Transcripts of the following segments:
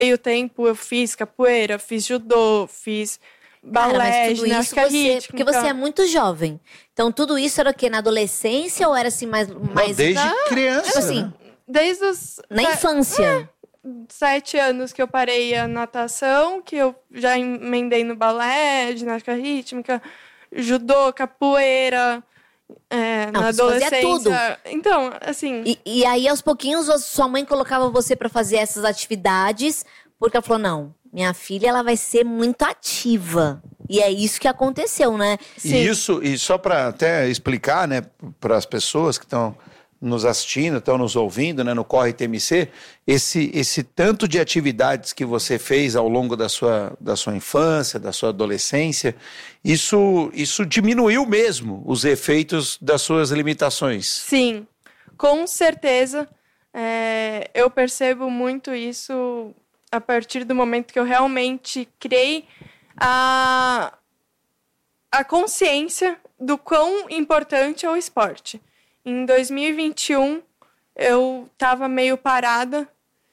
meio tempo eu fiz capoeira, fiz judô, fiz balé, ginástica rítmica. Porque você é muito jovem. Então tudo isso era o quê? Na adolescência ou era assim mais desde criança. Tipo assim, né? Desde os na infância. 7 anos que eu parei a natação, que eu já emendei no balé, ginástica rítmica, judô, capoeira, na adolescência. Fazia tudo. Então, assim... E aí, aos pouquinhos, sua mãe colocava você pra fazer essas atividades, porque ela falou, não, minha filha, ela vai ser muito ativa. E é isso que aconteceu, né? Sim. E só para até explicar, né, para as pessoas que estão nos assistindo, estão nos ouvindo, né, no Corre TMC, esse tanto de atividades que você fez ao longo da sua infância, da sua adolescência, isso diminuiu mesmo os efeitos das suas limitações. Sim, com certeza. Eu percebo muito isso a partir do momento que eu realmente criei a consciência do quão importante é o esporte. Em 2021, eu estava meio parada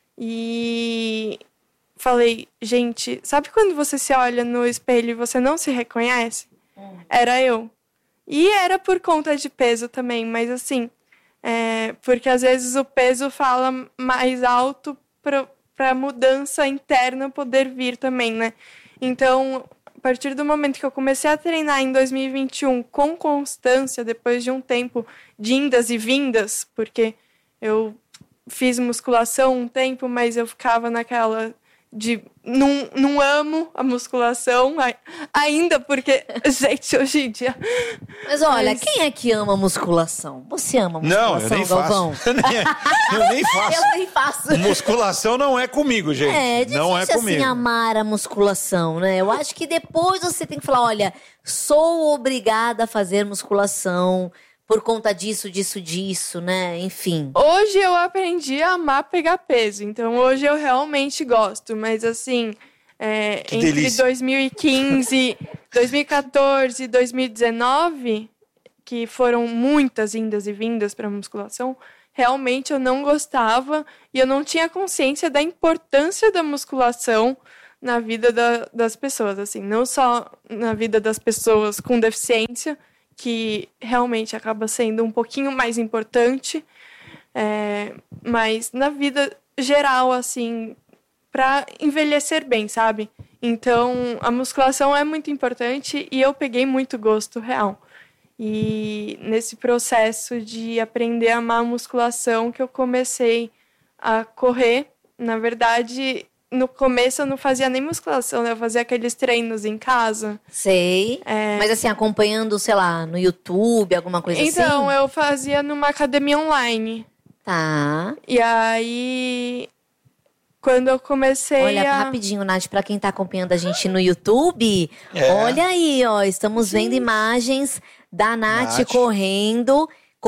e falei, gente, sabe quando você se olha no espelho e você não se reconhece? Era eu. E era por conta de peso também, mas assim, porque às vezes o peso fala mais alto para a mudança interna poder vir também, né? Então, a partir do momento que eu comecei a treinar em 2021 com constância, depois de um tempo de indas e vindas, porque eu fiz musculação um tempo, mas eu ficava naquela de não amo a musculação ainda, porque, gente, hoje em dia... Mas olha, quem é que ama musculação? Você ama musculação, não, eu nem Galvão? Faço. eu nem faço. Eu nem faço. Musculação não é comigo, gente. É difícil não é comigo. assim amar a musculação, né? Eu acho que depois você tem que falar, olha, sou obrigada a fazer musculação por conta disso, né? Enfim. Hoje eu aprendi a amar pegar peso, então hoje eu realmente gosto, mas assim, entre delícia. 2015, 2014 e 2019, que foram muitas indas e vindas para musculação, realmente eu não gostava e eu não tinha consciência da importância da musculação na vida das pessoas, assim, não só na vida das pessoas com deficiência, que realmente acaba sendo um pouquinho mais importante, mas na vida geral, assim, para envelhecer bem, sabe? Então, a musculação é muito importante e eu peguei muito gosto real. E nesse processo de aprender a amar a musculação que eu comecei a correr, na verdade... No começo eu não fazia nem musculação, né? Eu fazia aqueles treinos em casa. Sei. Mas assim, acompanhando, sei lá, no YouTube, alguma coisa assim? Então, eu fazia numa academia online. Tá. E aí, quando eu comecei Olha, rapidinho, Nath, pra quem tá acompanhando a gente no YouTube, olha aí, ó, estamos vendo imagens da Nath correndo.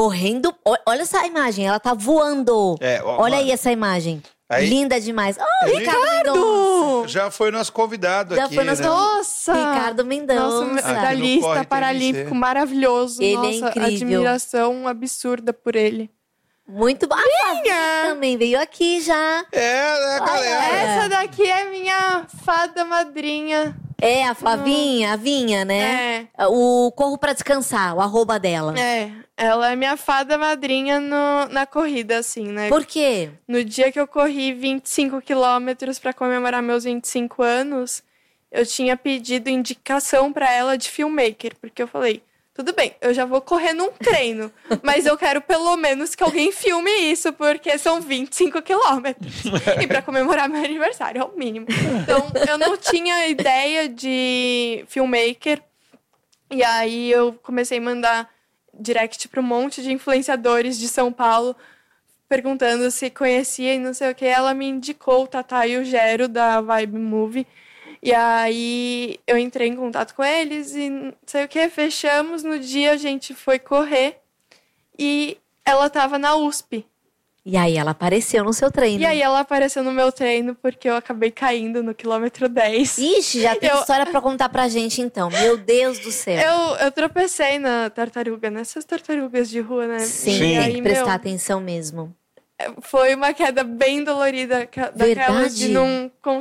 Olha essa imagem, ela tá voando. Olha aí essa imagem. Aí, linda demais. Oh, Ricardo! Já foi nosso convidado aqui, foi nosso... né? Nossa! Ricardo Mendonça. Nosso medalhista paralímpico maravilhoso. Ele Nossa, é incrível. Admiração absurda por ele. Muito bom. A também veio aqui já. Galera. Essa daqui é minha fada madrinha. É, a Flavinha, a Vinha, né? O Corro Pra Descansar, o @ dela. Ela é minha fada madrinha na corrida, assim, né? Por quê? No dia que eu corri 25 quilômetros pra comemorar meus 25 anos, eu tinha pedido indicação pra ela de filmmaker, porque eu falei, tudo bem, eu já vou correr num treino, mas eu quero pelo menos que alguém filme isso, porque são 25 quilômetros. E pra comemorar meu aniversário, é o mínimo. Então, eu não tinha ideia de filmmaker. E aí, eu comecei a mandar direct para um monte de influenciadores de São Paulo, perguntando se conhecia e não sei o que. Ela me indicou o Tatá e o Gero, da Vibe Movie. E aí, eu entrei em contato com eles e não sei o que, fechamos. No dia, a gente foi correr e ela estava na USP. E aí, ela apareceu no seu treino. E aí, ela apareceu no meu treino porque eu acabei caindo no quilômetro 10. Ixi, já tem história pra contar pra gente, então. Meu Deus do céu. Eu tropecei na tartaruga, nessas tartarugas de rua, né? Sim, e aí, tem que prestar atenção mesmo. Foi uma queda bem dolorida, daquelas de não